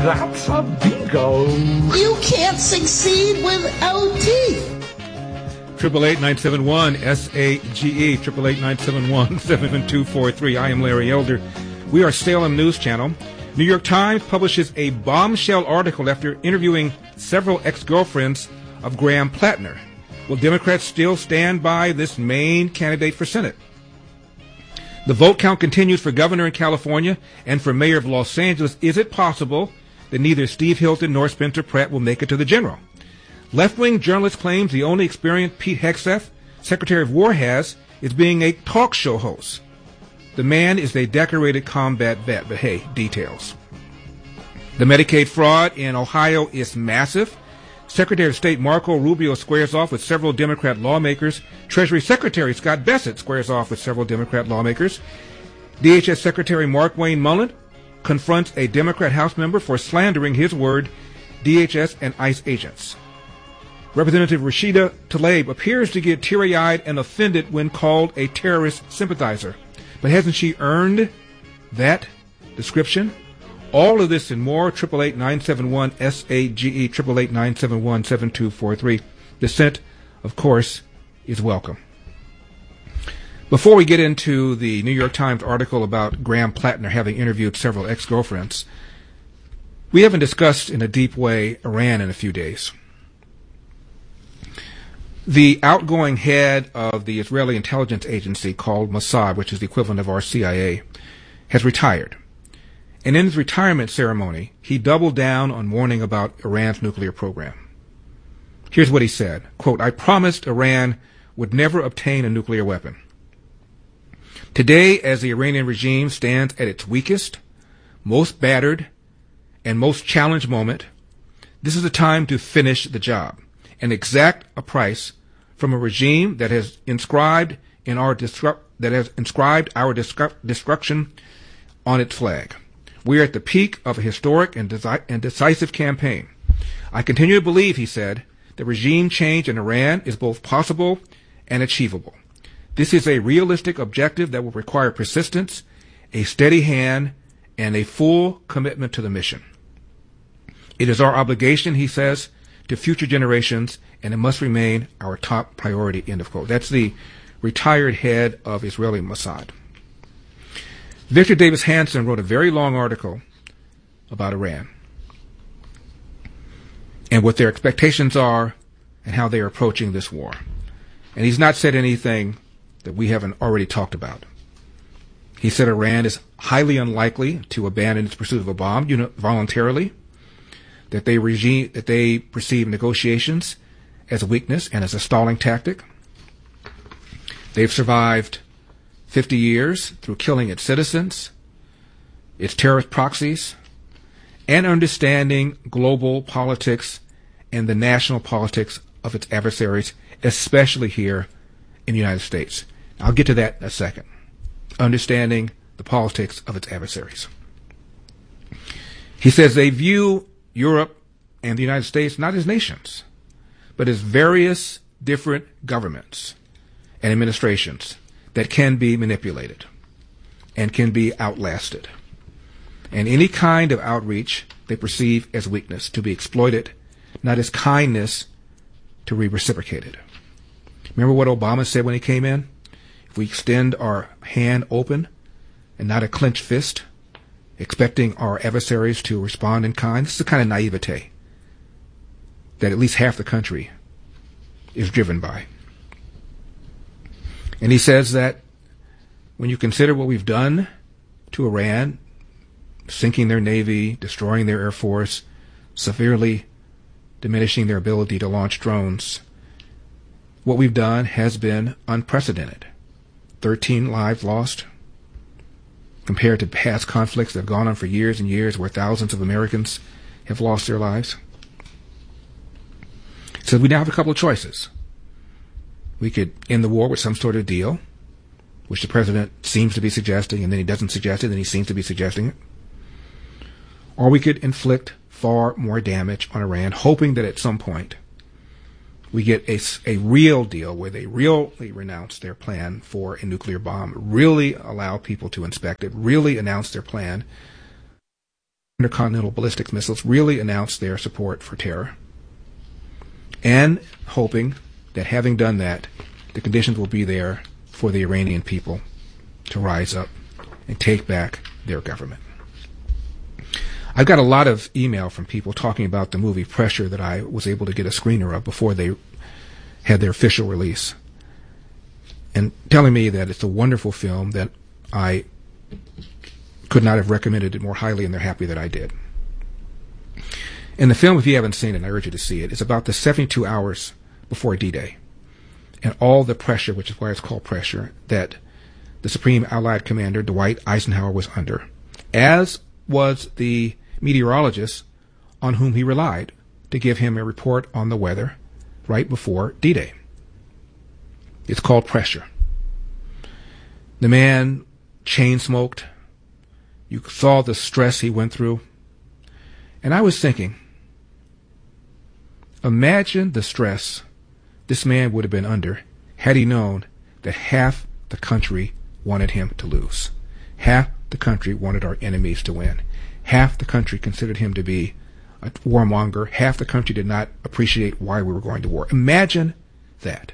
That's a bingo. You can't succeed without teeth. 888-971-SAGE, 888-971-7243. I am Larry Elder. We are Salem News Channel. New York Times publishes a bombshell article after interviewing several ex-girlfriends of Graham Plattner. Will Democrats still stand by this main candidate for Senate? The vote count continues for governor in California and for mayor of Los Angeles. Is it possible that neither Steve Hilton nor Spencer Pratt will make it to the general? Left-wing journalist claims the only experience Pete Hegseth, Secretary of War, has is being a talk show host. The man is a decorated combat vet, but hey, details. The Medicaid fraud in Ohio is massive. Secretary of State Marco Rubio squares off with several Democrat lawmakers. Treasury Secretary Scott Bessent squares off with several Democrat lawmakers. DHS Secretary Markwayne Mullin confronts a Democrat House member for slandering his word, DHS and ICE agents. Representative Rashida Tlaib appears to get teary-eyed and offended when called a terrorist sympathizer. But hasn't she earned that description? All of this and more, 888-971-SAGE, 888-971-7243. Dissent, of course, is welcome. Before we get into the New York Times article about Graham Plattner having interviewed several ex-girlfriends, we haven't discussed in a deep way Iran in a few days. The outgoing head of the Israeli intelligence agency called Mossad, which is the equivalent of our CIA, has retired. And in his retirement ceremony, he doubled down on warning about Iran's nuclear program. Here's what he said, quote, "I promised Iran would never obtain a nuclear weapon. Today, as the Iranian regime stands at its weakest, most battered, and most challenged moment, this is the time to finish the job and exact a price from a regime that has inscribed our destruction on its flag. We are at the peak of a historic and decisive campaign. I continue to believe," he said, "that regime change in Iran is both possible and achievable. This is a realistic objective that will require persistence, a steady hand, and a full commitment to the mission. It is our obligation," he says, "to future generations, and it must remain our top priority," end of quote. That's the retired head of Israeli Mossad. Victor Davis Hanson wrote a very long article about Iran and what their expectations are and how they are approaching this war. And he's not said anything that we haven't already talked about. He said Iran is highly unlikely to abandon its pursuit of a bomb voluntarily, that they perceive negotiations as a weakness and as a stalling tactic. They've survived 50 years through killing its citizens, its terrorist proxies, and understanding global politics and the national politics of its adversaries, especially here in the United States. I'll get to that in a second. Understanding the politics of its adversaries. He says they view Europe and the United States not as nations, but as various different governments and administrations that can be manipulated and can be outlasted. And any kind of outreach they perceive as weakness, to be exploited, not as kindness, to be reciprocated. Remember what Obama said when he came in? If we extend our hand open and not a clenched fist, expecting our adversaries to respond in kind, this is the kind of naivete that at least half the country is driven by. And he says that when you consider what we've done to Iran, sinking their navy, destroying their air force, severely diminishing their ability to launch drones, what we've done has been unprecedented. 13 lives lost compared to past conflicts that have gone on for years and years where thousands of Americans have lost their lives. So we now have a couple of choices. We could end the war with some sort of deal, which the president seems to be suggesting, and then he doesn't suggest it, and he seems to be suggesting it. Or we could inflict far more damage on Iran, hoping that at some point we get a real deal where they really renounce their plan for a nuclear bomb, really allow people to inspect it, really announce their plan intercontinental ballistic missiles really announced their support for terror, and hoping that having done that, the conditions will be there for the Iranian people to rise up and take back their government. I've got a lot of email from people talking about the movie Pressure that I was able to get a screener of before they had their official release, and telling me that it's a wonderful film, that I could not have recommended it more highly, and they're happy that I did. And the film, if you haven't seen it, I urge you to see it, is about the 72 hours before D-Day and all the pressure, which is why it's called Pressure, that the Supreme Allied Commander Dwight Eisenhower was under, as was the meteorologist on whom he relied to give him a report on the weather right before D-Day. It's called Pressure. The man chain smoked. You saw the stress he went through. And I was thinking, imagine the stress this man would have been under had he known that half the country wanted him to lose. Half the country wanted our enemies to win. Half the country considered him to be a warmonger. Half the country did not appreciate why we were going to war. Imagine that.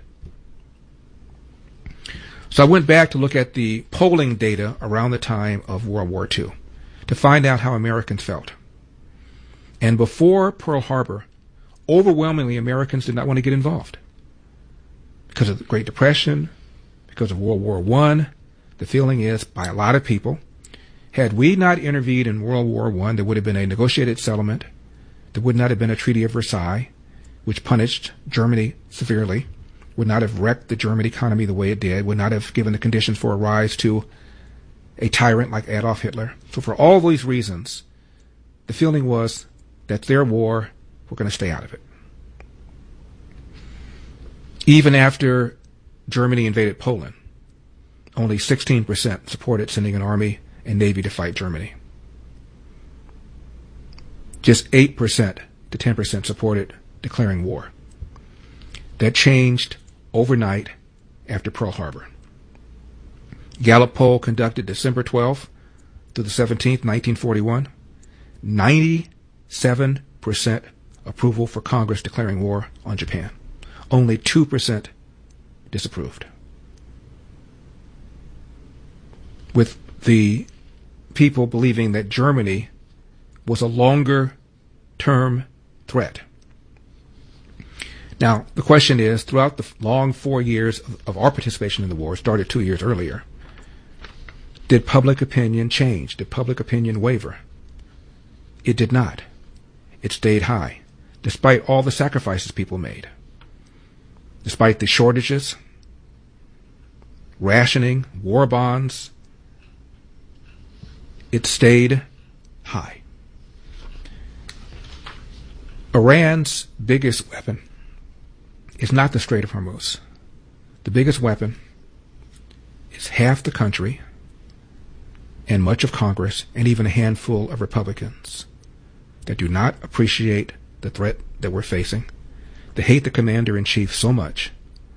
So I went back to look at the polling data around the time of World War II to find out how Americans felt. And before Pearl Harbor, overwhelmingly Americans did not want to get involved. Because of the Great Depression, because of World War I, the feeling is, by a lot of people, had we not intervened in World War I, there would have been a negotiated settlement. There would not have been a Treaty of Versailles, which punished Germany severely, would not have wrecked the German economy the way it did, would not have given the conditions for a rise to a tyrant like Adolf Hitler. So for all these reasons, the feeling was that their war, we're going to stay out of it. Even after Germany invaded Poland, only 16% supported sending an army and navy to fight Germany. Just 8% to 10% supported declaring war. That changed overnight after Pearl Harbor. Gallup poll conducted December 12th through the 17th, 1941, 97% approval for Congress declaring war on Japan. Only 2% disapproved. With the people believing that Germany was a longer-term threat. Now, the question is, throughout the long 4 years of our participation in the war, started 2 years earlier, did public opinion change? Did public opinion waver? It did not. It stayed high, despite all the sacrifices people made. Despite the shortages, rationing, war bonds, it stayed high. Iran's biggest weapon is not the Strait of Hormuz. The biggest weapon is half the country and much of Congress and even a handful of Republicans that do not appreciate the threat that we're facing. They hate the commander-in-chief so much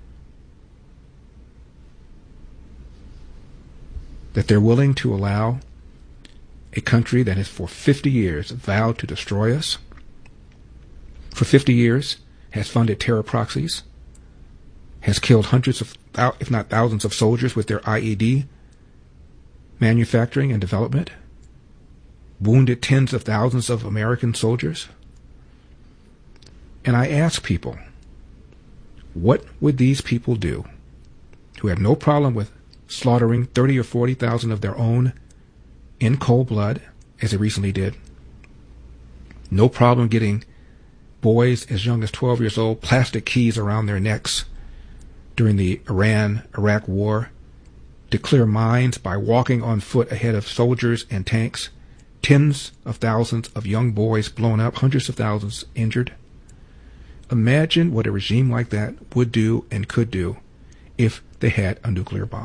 that they're willing to allow a country that has for 50 years vowed to destroy us, for 50 years has funded terror proxies, has killed hundreds of, if not thousands of soldiers with their IED manufacturing and development, wounded tens of thousands of American soldiers. And I ask people, what would these people do who have no problem with slaughtering 30 or 40,000 of their own in cold blood, as they recently did? No problem getting boys as young as 12 years old plastic keys around their necks during the Iran-Iraq war to clear mines by walking on foot ahead of soldiers and tanks, tens of thousands of young boys blown up, hundreds of thousands injured. Imagine what a regime like that would do and could do if they had a nuclear bomb.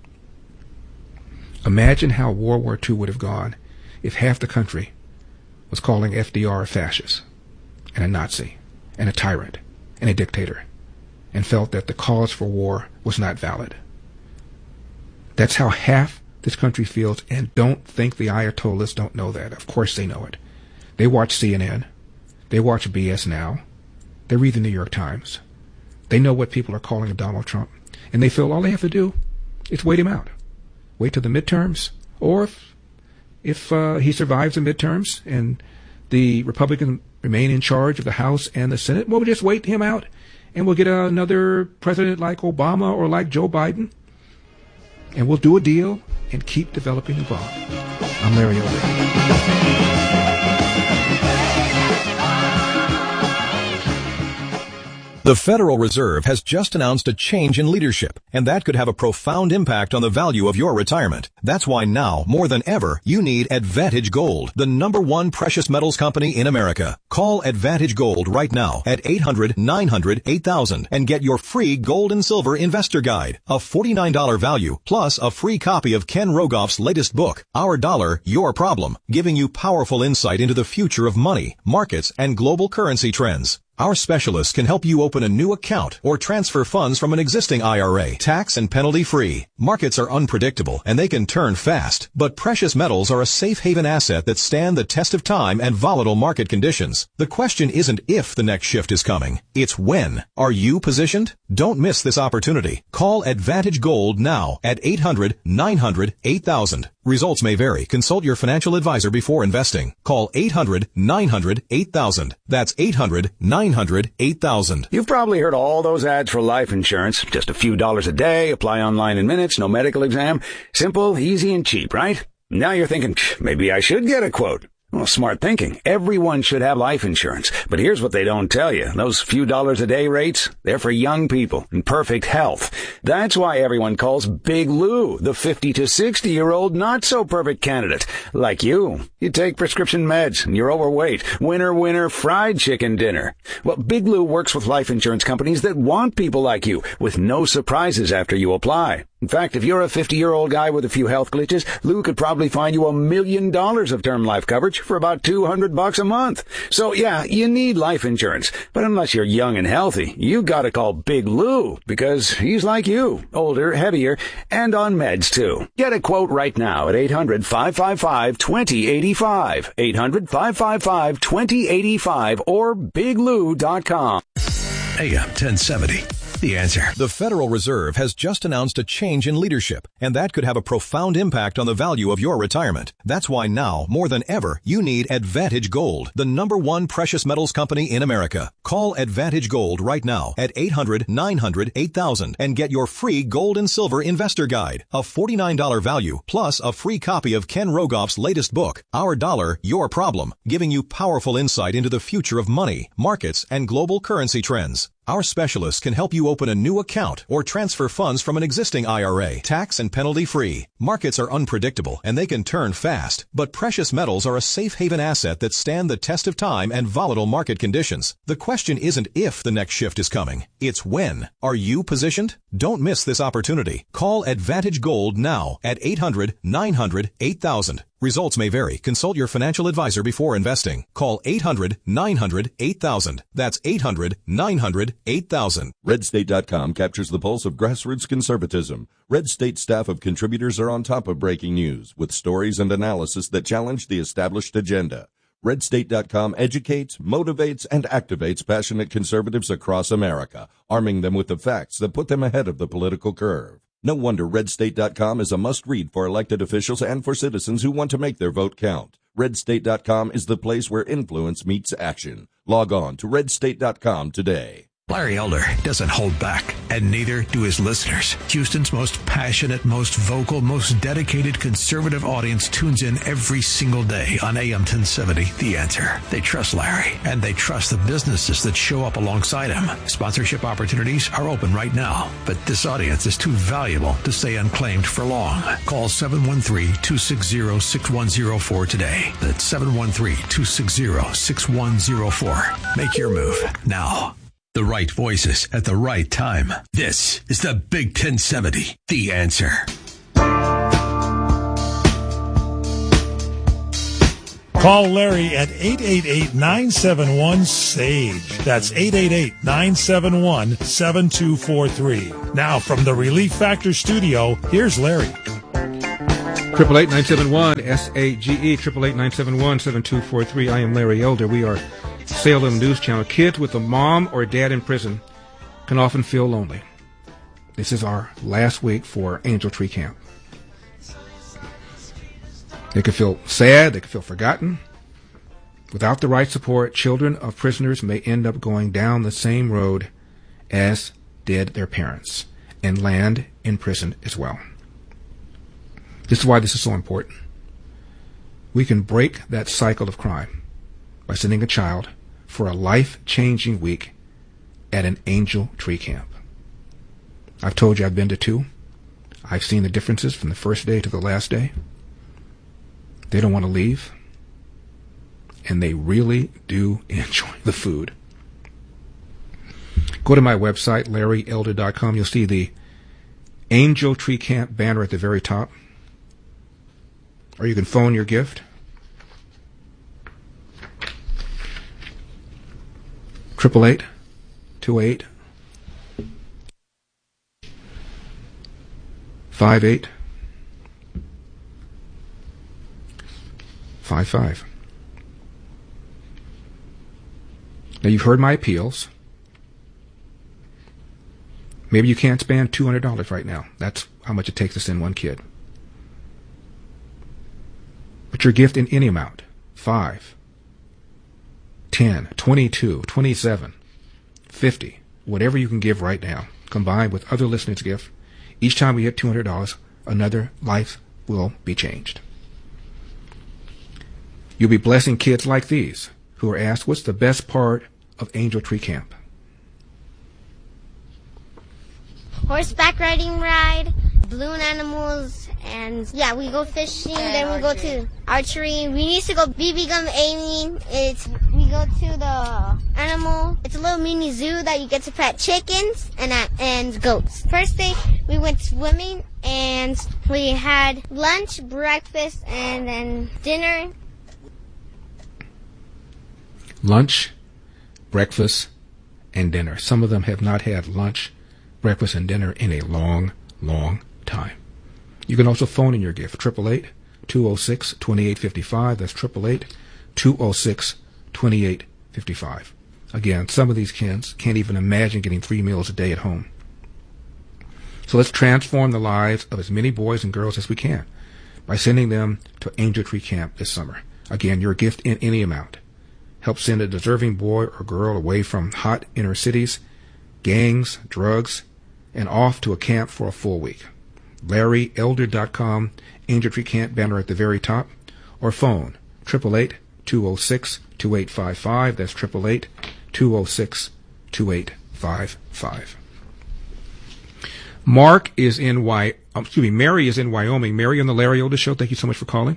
Imagine how World War II would have gone if half the country was calling FDR a fascist and a Nazi and a tyrant and a dictator and felt that the cause for war was not valid. That's how half this country feels, and don't think the Ayatollahs don't know that. Of course they know it. They watch CNN. They watch BS Now. They read the New York Times. They know what people are calling Donald Trump. And they feel all they have to do is wait him out. Wait till the midterms. Or if he survives the midterms and the Republicans remain in charge of the House and the Senate, we'll just wait him out. And we'll get another president like Obama or like Joe Biden. And we'll do a deal and keep developing the bomb. I'm Larry Elder. The Federal Reserve has just announced a change in leadership, and that could have a profound impact on the value of your retirement. That's why now, more than ever, you need Advantage Gold, the #1 precious metals company in America. Call Advantage Gold right now at 800-900-8000 and get your free gold and silver investor guide, a $49 value, plus a free copy of Ken Rogoff's latest book, Our Dollar, Your Problem, giving you powerful insight into the future of money, markets, and global currency trends. Our specialists can help you open a new account or transfer funds from an existing IRA, tax and penalty free. Markets are unpredictable and they can turn fast, but precious metals are a safe haven asset that stand the test of time and volatile market conditions. The question isn't if the next shift is coming, it's when. Are you positioned? Don't miss this opportunity. Call Advantage Gold now at 800-900-8000. Results may vary. Consult your financial advisor before investing. Call 800-900-8000. That's 800-900-8000. You've probably heard all those ads for life insurance. Just a few dollars a day, apply online in minutes, no medical exam. Simple, easy, and cheap, right? Now you're thinking, maybe I should get a quote. Well, smart thinking. Everyone should have life insurance. But here's what they don't tell you. Those few dollars a day rates, they're for young people in perfect health. That's why everyone calls Big Lou the 50 to 60-year-old not-so-perfect candidate. Like you. You take prescription meds and you're overweight. Winner, fried chicken dinner. Well, Big Lou works with life insurance companies that want people like you with no surprises after you apply. In fact, if you're a 50-year-old guy with a few health glitches, Lou could probably find you $1 million of term life coverage for about $200 a month. So yeah, you need life insurance. But unless you're young and healthy, you gotta call Big Lou because he's like you, older, heavier, and on meds too. Get a quote right now at 800-555-2085. 800-555-2085 or biglou.com. AM 1070. The Answer. The Federal Reserve has just announced a change in leadership, and that could have a profound impact on the value of your retirement. That's why now, more than ever, you need Advantage Gold, the #1 precious metals company in America. Call Advantage Gold right now at 800-900-8000 and get your free gold and silver investor guide, a $49 value, plus a free copy of Ken Rogoff's latest book, Our Dollar, Your Problem, giving you powerful insight into the future of money, markets, and global currency trends. Our specialists can help you open a new account or transfer funds from an existing IRA, tax and penalty free. Markets are unpredictable and they can turn fast, but precious metals are a safe haven asset that stand the test of time and volatile market conditions. The question isn't if the next shift is coming, it's when. Are you positioned? Don't miss this opportunity. Call Advantage Gold now at 800-900-8000. Results may vary. Consult your financial advisor before investing. Call 800-900-8000. That's 800-900-8000. RedState.com captures the pulse of grassroots conservatism. Red State staff of contributors are on top of breaking news with stories and analysis that challenge the established agenda. RedState.com educates, motivates, and activates passionate conservatives across America, arming them with the facts that put them ahead of the political curve. No wonder RedState.com is a must-read for elected officials and for citizens who want to make their vote count. RedState.com is the place where influence meets action. Log on to RedState.com today. Larry Elder doesn't hold back, and neither do his listeners. Houston's most passionate, most vocal, most dedicated conservative audience tunes in every single day on AM 1070, The Answer. They trust Larry, and they trust the businesses that show up alongside him. Sponsorship opportunities are open right now, but this audience is too valuable to stay unclaimed for long. Call 713-260-6104 today. That's 713-260-6104. Make your move now. The right voices at the right time. This is the Big 1070, The Answer. Call Larry at 888-971-SAGE. That's 888-971-7243. Now from the Relief Factor studio, here's Larry. 888-971-SAGE, 888-971-7243. I am Larry Elder. We are Salem News Channel. Kids with a mom or dad in prison can often feel lonely. This is our last week for Angel Tree Camp. They could feel sad. They could feel forgotten. Without the right support, children of prisoners may end up going down the same road as did their parents and land in prison as well. This is why this is so important. We can break that cycle of crime by sending a child for a life-changing week at an Angel Tree Camp. I've told you I've been to 2. I've seen the differences from the first day to the last day. They don't want to leave. And they really do enjoy the food. Go to my website, LarryElder.com. You'll see the Angel Tree Camp banner at the very top. Or you can phone your gift. 888-28 5855. Now, you've heard my appeals. Maybe you can't spend $200 right now. That's how much it takes to send one kid. But your gift in any amount, 5, 10, 22, 27, 50, whatever you can give right now, combined with other listeners' gifts, each time we hit $200, another life will be changed. You'll be blessing kids like these who are asked, what's the best part of Angel Tree Camp? Horseback riding ride, balloon animals, and yeah, we go fishing, then we go to archery. We used to go BB gun aiming. We go to the animal. It's a little mini zoo that you get to pet chickens and goats. First day, we went swimming, and we had lunch, breakfast, and then dinner. Lunch, breakfast, and dinner. Some of them have not had lunch, breakfast, and dinner in a long, long time. You can also phone in your gift, 888-206-2855. That's 888-206-2855. Again, some of these kids can't even imagine getting 3 meals a day at home. So let's transform the lives of as many boys and girls as we can by sending them to Angel Tree Camp this summer. Again, your gift in any amount. Help send a deserving boy or girl away from hot inner cities, gangs, drugs, and off to a camp for a full week. LarryElder.com, Angel Tree Camp banner at the very top, or phone 888-206-2855. That's 888-206-2855. Mary is in Wyoming. Mary on the Larry Elder Show. Thank you so much for calling.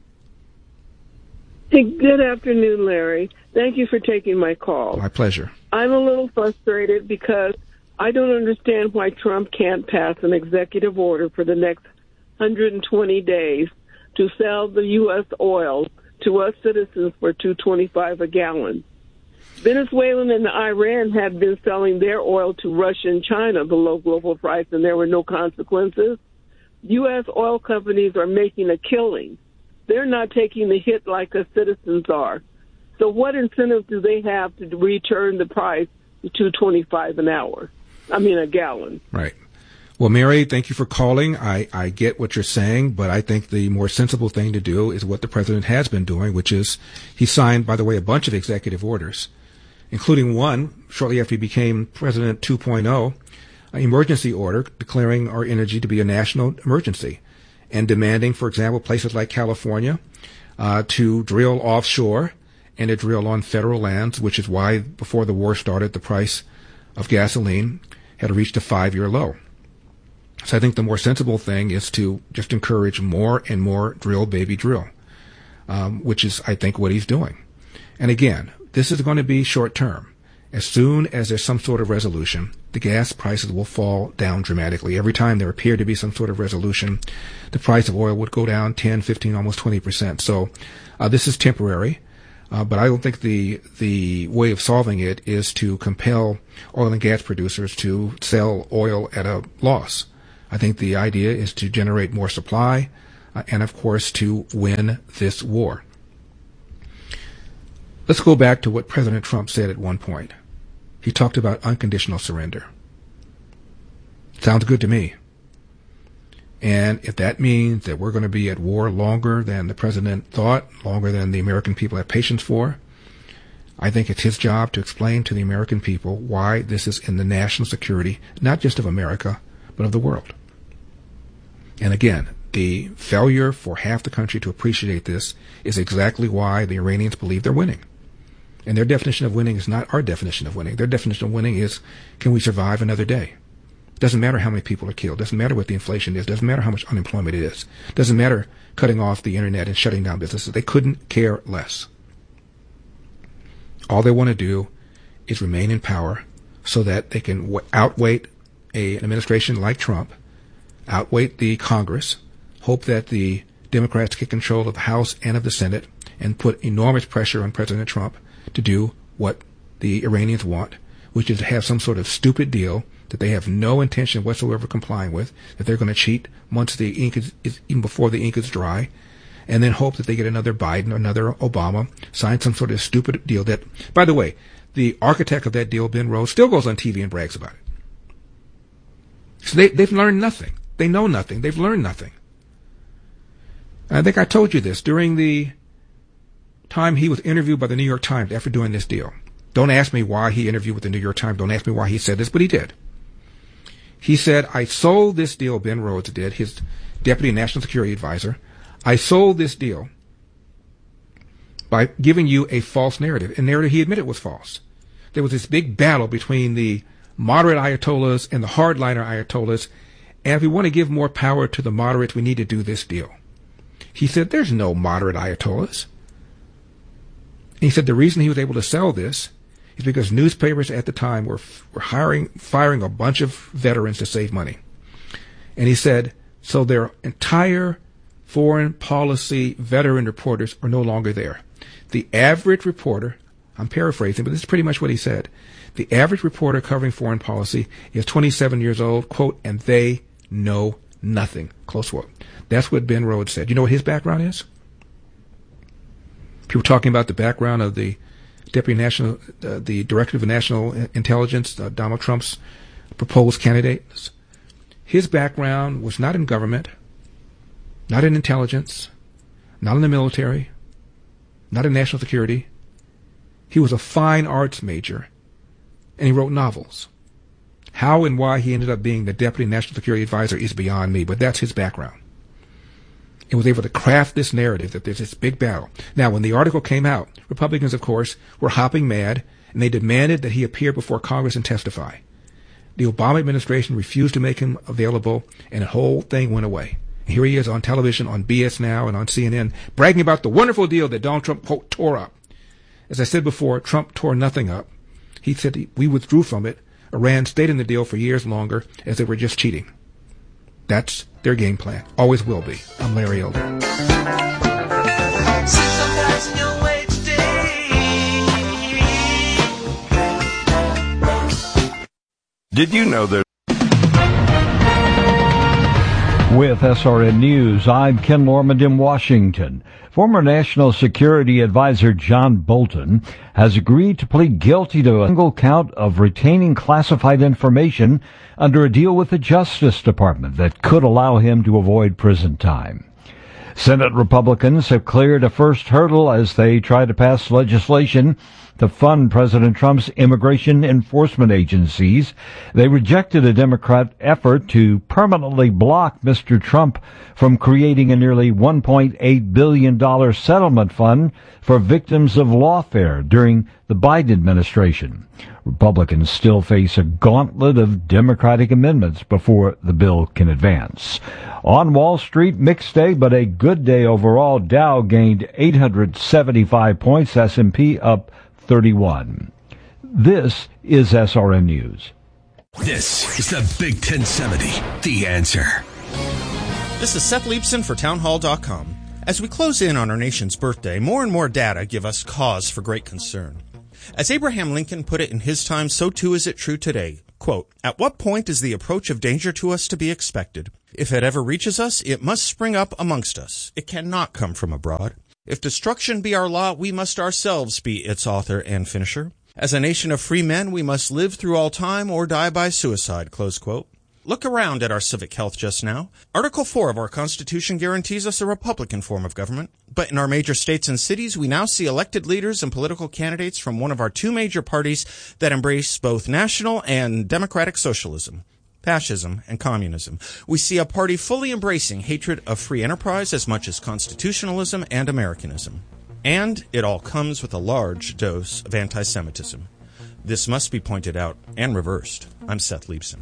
Hey, good afternoon, Larry. Thank you for taking my call. My pleasure. I'm a little frustrated because I don't understand why Trump can't pass an executive order for the next 120 days to sell the U.S. oil to us citizens for $2.25 a gallon. Venezuela and Iran had been selling their oil to Russia and China below global price, and there were no consequences. U.S. oil companies are making a killing. They're not taking the hit like us citizens are. So what incentive do they have to return the price to $2.25 a gallon? Right. Well, Mary, thank you for calling. I get what you're saying, but I think the more sensible thing to do is what the president has been doing, which is he signed, by the way, a bunch of executive orders, including one shortly after he became President 2.0, an emergency order declaring our energy to be a national emergency and demanding, for example, places like California to drill offshore and to drill on federal lands, which is why before the war started, the price of gasoline had reached a 5-year low. So I think the more sensible thing is to just encourage more and more drill, baby, drill, which is, I think, what he's doing. And again, this is going to be short term. As soon as there's some sort of resolution, the gas prices will fall down dramatically. Every time there appeared to be some sort of resolution, the price of oil would go down 10, 15, almost 20%. So this is temporary. But I don't think the way of solving it is to compel oil and gas producers to sell oil at a loss. I think the idea is to generate more supply, and of course to win this war. Let's go back to what President Trump said at one point. He talked about unconditional surrender. Sounds good to me. And if that means that we're going to be at war longer than the president thought, longer than the American people have patience for, I think it's his job to explain to the American people why this is in the national security, not just of America, but of the world. And again, the failure for half the country to appreciate this is exactly why the Iranians believe they're winning. And their definition of winning is not our definition of winning. Their definition of winning is, can we survive another day? Doesn't matter how many people are killed. Doesn't matter what the inflation is. Doesn't matter how much unemployment it is. Doesn't matter cutting off the internet and shutting down businesses. They couldn't care less. All they want to do is remain in power so that they can outweight an administration like Trump, outweight the Congress, hope that the Democrats get control of the House and of the Senate, and put enormous pressure on President Trump to do what the Iranians want, which is to have some sort of stupid deal that they have no intention whatsoever complying with, that they're going to cheat once the ink is even before the ink is dry, and then hope that they get another Biden or another Obama, sign some sort of stupid deal that, by the way, the architect of that deal, Ben Rhodes, still goes on TV and brags about it. So they've learned nothing. They know nothing. They've learned nothing. And I think I told you this during the time he was interviewed by the New York Times after doing this deal. Don't ask me why he interviewed with the New York Times. Don't ask me why he said this, but he did. He said, I sold this deal, Ben Rhodes did, his deputy national security advisor. I sold this deal by giving you a false narrative, a narrative he admitted was false. There was this big battle between the moderate Ayatollahs and the hardliner Ayatollahs, and if we want to give more power to the moderates, we need to do this deal. He said, there's no moderate Ayatollahs. And he said the reason he was able to sell this is because newspapers at the time were firing a bunch of veterans to save money. And he said, so their entire foreign policy veteran reporters are no longer there. The average reporter, I'm paraphrasing, but this is pretty much what he said. The average reporter covering foreign policy is 27 years old, quote, and they know nothing, close quote. That's what Ben Rhodes said. You know what his background is? People talking about the background of the the Director of National Intelligence, Donald Trump's proposed candidate. His background was not in government, not in intelligence, not in the military, not in national security. He was a fine arts major, and he wrote novels. How and why he ended up being the Deputy National Security Advisor is beyond me, but that's his background. And was able to craft this narrative that there's this big battle. Now, when the article came out, Republicans, of course, were hopping mad, and they demanded that he appear before Congress and testify. The Obama administration refused to make him available, and the whole thing went away. And here he is on television, on BS Now, and on CNN, bragging about the wonderful deal that Donald Trump, quote, tore up. As I said before, Trump tore nothing up. He said we withdrew from it. Iran stayed in the deal for years longer, as they were just cheating. That's their game plan. Always will be. I'm Larry Elder. Did you know that? With SRN News, I'm Ken Lormand in Washington. Former National Security Advisor John Bolton has agreed to plead guilty to a single count of retaining classified information under a deal with the Justice Department that could allow him to avoid prison time. Senate Republicans have cleared a first hurdle as they try to pass legislation to fund President Trump's immigration enforcement agencies. They rejected a Democrat effort to permanently block Mr. Trump from creating a nearly $1.8 billion settlement fund for victims of lawfare during the Biden administration. Republicans still face a gauntlet of Democratic amendments before the bill can advance. On Wall Street, mixed day, but a good day overall. Dow gained 875 points, S&P up 31. This is SRN News. This is the Big 1070, The Answer. This is Seth Leibson for townhall.com. As we close in on our nation's birthday, more and more data give us cause for great concern. As Abraham Lincoln put it in his time, so too is it true today. Quote, at what point is the approach of danger to us to be expected? If it ever reaches us, it must spring up amongst us. It cannot come from abroad. If destruction be our lot, we must ourselves be its author and finisher. As a nation of free men, we must live through all time or die by suicide." Close quote. Look around at our civic health just now. Article 4 of our Constitution guarantees us a Republican form of government. But in our major states and cities, we now see elected leaders and political candidates from one of our two major parties that embrace both national and democratic socialism, fascism, and communism. We see a party fully embracing hatred of free enterprise as much as constitutionalism and Americanism. And it all comes with a large dose of anti-Semitism. This must be pointed out and reversed. I'm Seth Leibson.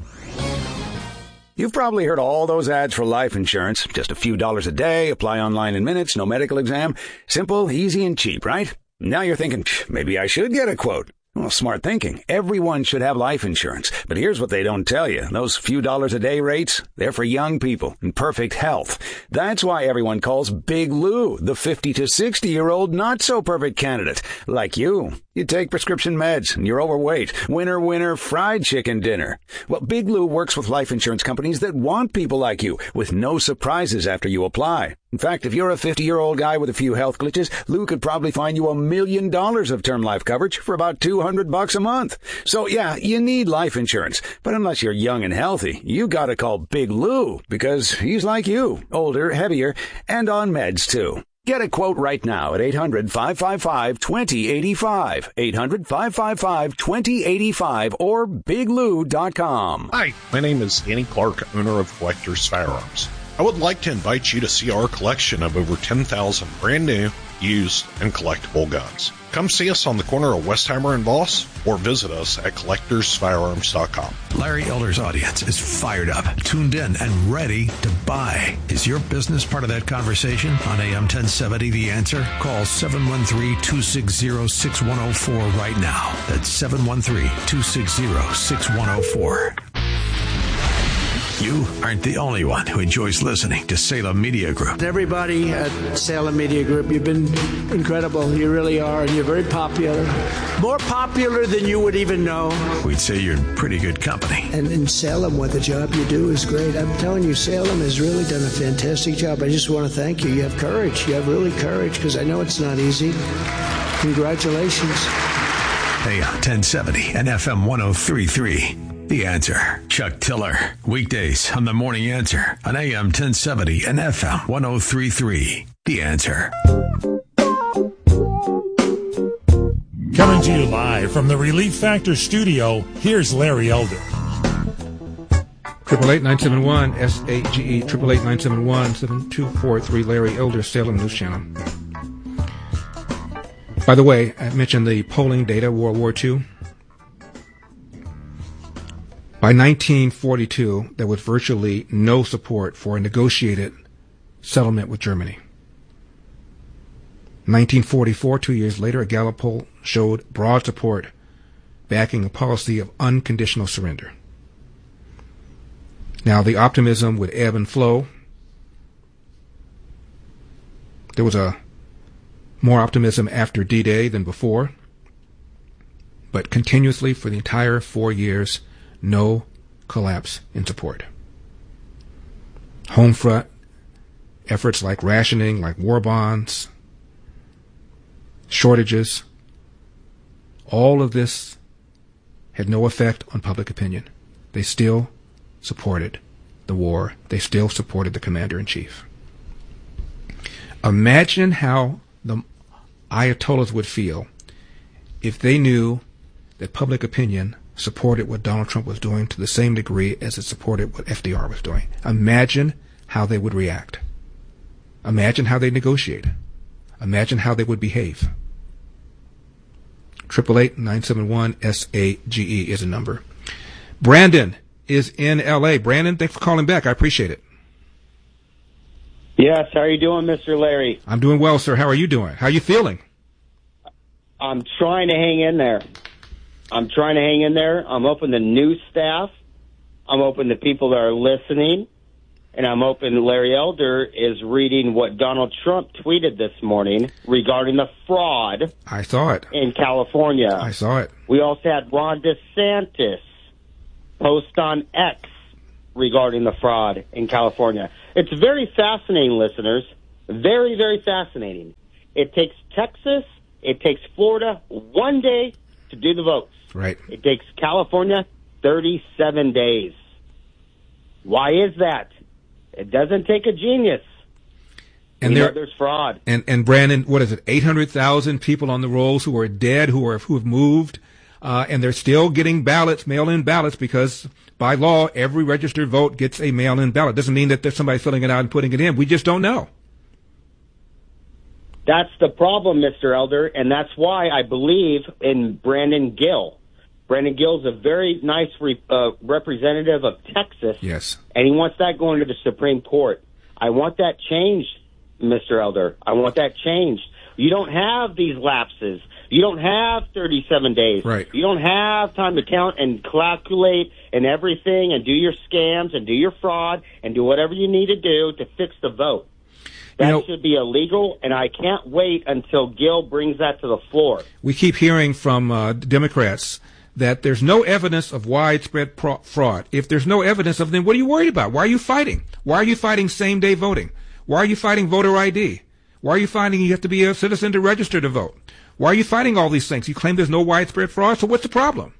You've probably heard all those ads for life insurance. Just a few dollars a day, apply online in minutes, no medical exam. Simple, easy, and cheap, right? Now you're thinking, maybe I should get a quote. Well, smart thinking. Everyone should have life insurance. But here's what they don't tell you. Those few dollars a day rates, they're for young people in perfect health. That's why everyone calls Big Lou the 50 to 60-year-old not-so-perfect candidate. Like you. You take prescription meds and you're overweight. Winner, fried chicken dinner. Well, Big Lou works with life insurance companies that want people like you, with no surprises after you apply. In fact, if you're a 50-year-old guy with a few health glitches, Lou could probably find you $1 million of term life coverage for about $200 a month. So yeah, you need life insurance. But unless you're young and healthy, you gotta call Big Lou, because he's like you, older, heavier, and on meds too. Get a quote right now at 800-555-2085, 800-555-2085, or biglou.com. Hi, my name is Danny Clark, owner of Collectors Firearms. I would like to invite you to see our collection of over 10,000 brand new, used, and collectible guns. Come see us on the corner of Westheimer and Voss, or visit us at collectorsfirearms.com. Larry Elder's audience is fired up, tuned in, and ready to buy. Is your business part of that conversation? On AM 1070, The Answer? Call 713-260-6104 right now. That's 713-260-6104. You aren't the only one who enjoys listening to Salem Media Group. Everybody at Salem Media Group, you've been incredible. You really are, and you're very popular. More popular than you would even know. We'd say you're in pretty good company. And in Salem, what the job you do is great. I'm telling you, Salem has really done a fantastic job. I just want to thank you. You have courage. You have really courage, because I know it's not easy. Congratulations. AM 1070 and FM 103.3. The Answer. Chuck Tiller. Weekdays on The Morning Answer on AM 1070 and FM 103.3. The Answer. Coming to you live from the Relief Factor studio, here's Larry Elder. 888-971-SAGE, 888-971-7243, Larry Elder, Salem News Channel. By the way, I mentioned the polling data, World War II. By 1942, there was virtually no support for a negotiated settlement with Germany. 1944, 2 years later, a Gallup poll showed broad support backing a policy of unconditional surrender. Now, the optimism would ebb and flow. There was more optimism after D-Day than before, but continuously for the entire 4 years, no collapse in support. Home front efforts like rationing, like war bonds, shortages, all of this had no effect on public opinion. They still supported the war. They still supported the commander-in-chief. Imagine how the Ayatollahs would feel if they knew that public opinion supported what Donald Trump was doing to the same degree as it supported what FDR was doing. Imagine how they would react. Imagine how they negotiate. Imagine how they would behave. 888-971-SAGE is a number. Brandon is in L.A. Brandon, thanks for calling back. I appreciate it. Yes, how are you doing, Mr. Larry? I'm doing well, sir. How are you doing? How are you feeling? I'm trying to hang in there. I'm hoping the new staff. I'm hoping the people that are listening. And I'm hoping Larry Elder is reading what Donald Trump tweeted this morning regarding the fraud. I saw it. In California. I saw it. We also had Ron DeSantis post on X regarding the fraud in California. It's very fascinating, listeners. Very, very fascinating. It takes Texas, it takes Florida 1 day to do the votes. Right. It takes California 37 days. Why is that? It doesn't take a genius. And there's fraud. And Brandon, what is it? 800,000 people on the rolls who are dead, who have moved, and they're still getting ballots, mail-in ballots, because by law every registered vote gets a mail-in ballot. Doesn't mean that there's somebody filling it out and putting it in. We just don't know. That's the problem, Mr. Elder, and that's why I believe in Brandon Gill. Brandon Gill's a very nice representative of Texas. Yes. And he wants that going to the Supreme Court. I want that changed, Mr. Elder. I want that changed. You don't have these lapses. You don't have 37 days. Right. You don't have time to count and calculate and everything and do your scams and do your fraud and do whatever you need to do to fix the vote. That should be illegal, and I can't wait until Gill brings that to the floor. We keep hearing from Democrats that there's no evidence of widespread fraud. If there's no evidence of it, then what are you worried about? Why are you fighting? Why are you fighting same-day voting? Why are you fighting voter ID? Why are you fighting you have to be a citizen to register to vote? Why are you fighting all these things? You claim there's no widespread fraud, so what's the problem?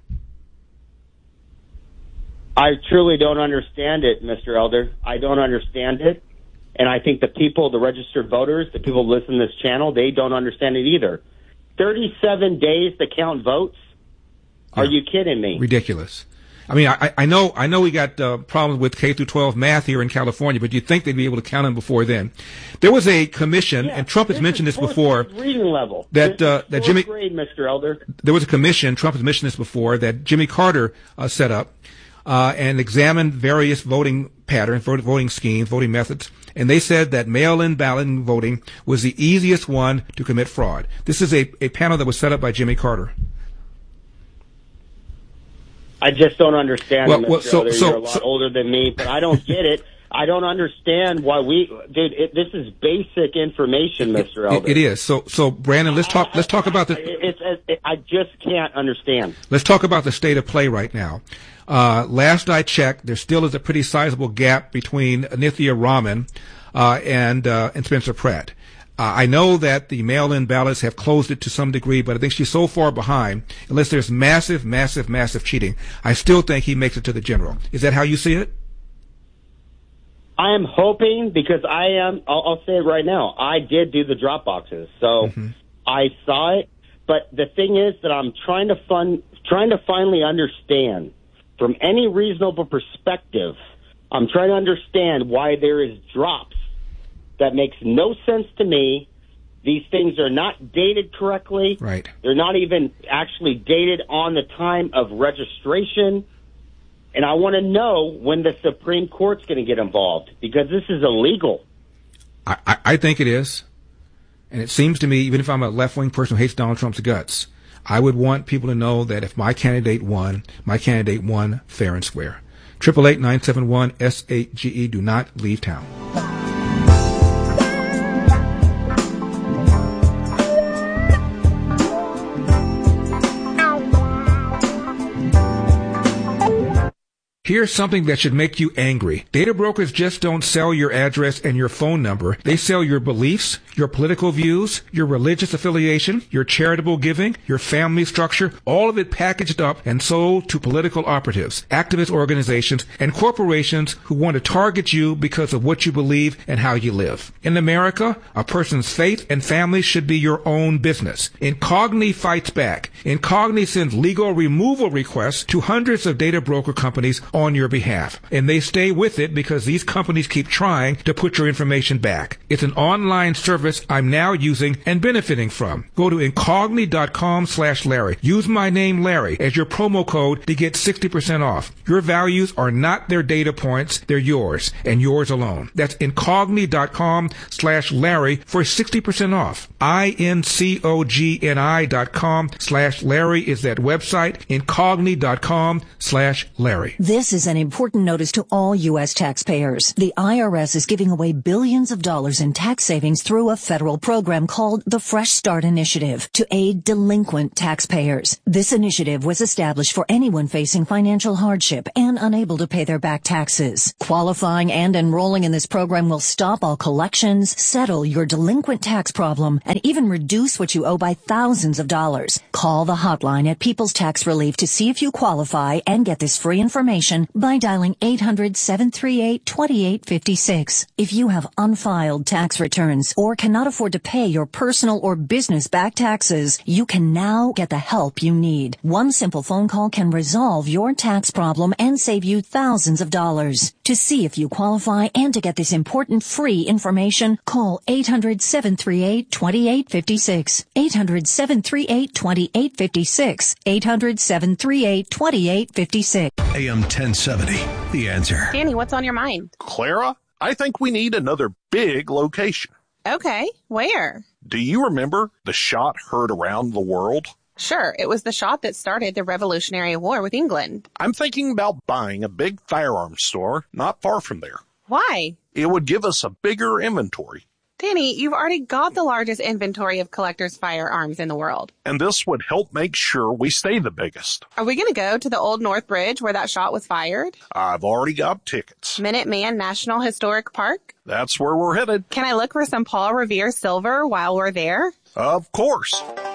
I truly don't understand it, Mr. Elder. I don't understand it. And I think the people, the registered voters, the people who listen to this channel, they don't understand it either. 37 days to count votes? Are you kidding me? Ridiculous. I mean, I know we got problems with K through 12 math here in California, but you'd think they'd be able to count them before then. There was a commission, and Trump has mentioned this before. Reading level. That Jimmy grade, Mr. Elder. There was a commission. Trump has mentioned this before that Jimmy Carter set up and examined various voting patterns, voting schemes, voting methods, and they said that mail-in ballot voting was the easiest one to commit fraud. This is a panel that was set up by Jimmy Carter. I just don't understand, Mr. Elder. You're a lot older than me, but I don't get it. I don't understand why this is basic information, Mr. Elder. It is. So Brandon, let's talk about the. I just can't understand. Let's talk about the state of play right now. Last I checked, there still is a pretty sizable gap between Anithya Raman and Spencer Pratt. I know that the mail-in ballots have closed it to some degree, but I think she's so far behind, unless there's massive cheating, I still think he makes it to the general. Is that how you see it? I am hoping, because I'll say it right now, I did do the drop boxes, so I saw it, but the thing is that I'm trying to finally understand, from any reasonable perspective, I'm trying to understand why there is drops. That makes no sense to me. These things are not dated correctly. Right. They're not even actually dated on the time of registration. And I want to know when the Supreme Court's going to get involved, because this is illegal. I think it is. And it seems to me, even if I'm a left-wing person who hates Donald Trump's guts, I would want people to know that if my candidate won fair and square. 888-971-SAGE. Do not leave town. Here's something that should make you angry. Data brokers just don't sell your address and your phone number. They sell your beliefs, your political views, your religious affiliation, your charitable giving, your family structure, all of it packaged up and sold to political operatives, activist organizations, and corporations who want to target you because of what you believe and how you live. In America, a person's faith and family should be your own business. Incogni fights back. Incogni sends legal removal requests to hundreds of data broker companies on your behalf. And they stay with it because these companies keep trying to put your information back. It's an online service I'm now using and benefiting from. Go to incogni.com/Larry. Use my name Larry as your promo code to get 60% off. Your values are not their data points, they're yours and yours alone. That's incogni.com/Larry for 60% off. incogni.com/Larry is that website. incogni.com/Larry. This This is an important notice to all U.S. taxpayers. The IRS is giving away billions of dollars in tax savings through a federal program called the Fresh Start Initiative to aid delinquent taxpayers. This initiative was established for anyone facing financial hardship and unable to pay their back taxes. Qualifying and enrolling in this program will stop all collections, settle your delinquent tax problem, and even reduce what you owe by thousands of dollars. Call the hotline at People's Tax Relief to see if you qualify and get this free information by dialing 800-738-2856. If you have unfiled tax returns or cannot afford to pay your personal or business back taxes, you can now get the help you need. One simple phone call can resolve your tax problem and save you thousands of dollars. To see if you qualify and to get this important free information, call 800-738-2856. 800-738-2856. 800-738-2856. AM 1070, The Answer. Danny, what's on your mind? Clara, I think we need another big location. Okay, where? Do you remember the shot heard around the world? Sure, it was the shot that started the Revolutionary War with England. I'm thinking about buying a big firearms store not far from there. Why? It would give us a bigger inventory. Danny, you've already got the largest inventory of collectors' firearms in the world. And this would help make sure we stay the biggest. Are we going to go to the Old North Bridge where that shot was fired? I've already got tickets. Minuteman National Historic Park? That's where we're headed. Can I look for some Paul Revere silver while we're there? Of course.